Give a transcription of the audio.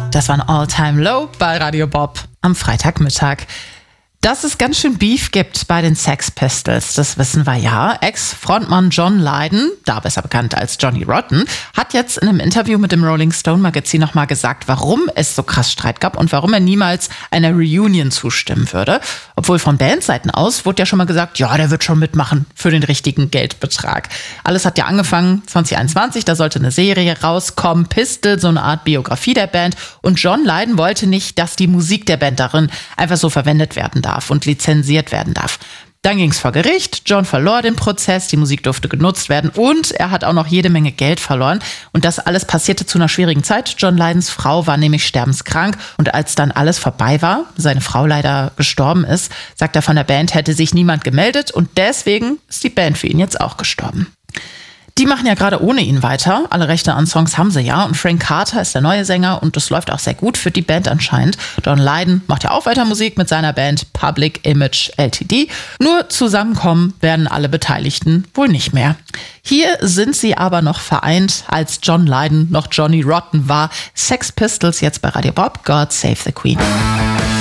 Das war ein All-Time-Low bei Radio Bob am Freitagmittag. Dass es ganz schön Beef gibt bei den Sex Pistols, das wissen wir ja. Ex-Frontmann John Lydon, da besser bekannt als Johnny Rotten, hat jetzt in einem Interview mit dem Rolling Stone Magazin nochmal gesagt, warum es so krass Streit gab und warum er niemals einer Reunion zustimmen würde. Obwohl von Bandseiten aus wurde ja schon mal gesagt, ja, der wird schon mitmachen für den richtigen Geldbetrag. Alles hat ja angefangen 2021, da sollte eine Serie rauskommen, Pistol, so eine Art Biografie der Band. Und John Lydon wollte nicht, dass die Musik der Band darin einfach so verwendet werden darf und lizenziert werden darf. Dann ging es vor Gericht, John verlor den Prozess, die Musik durfte genutzt werden und er hat auch noch jede Menge Geld verloren. Und das alles passierte zu einer schwierigen Zeit. John Lydons Frau war nämlich sterbenskrank und als dann alles vorbei war, seine Frau leider gestorben ist, sagt er, von der Band hätte sich niemand gemeldet und deswegen ist die Band für ihn jetzt auch gestorben. Die machen ja gerade ohne ihn weiter. Alle Rechte an Songs haben sie ja. Und Frank Carter ist der neue Sänger und das läuft auch sehr gut für die Band anscheinend. John Lydon macht ja auch weiter Musik mit seiner Band Public Image Ltd. Nur zusammenkommen werden alle Beteiligten wohl nicht mehr. Hier sind sie aber noch vereint, als John Lydon noch Johnny Rotten war. Sex Pistols jetzt bei Radio Bob. God Save the Queen.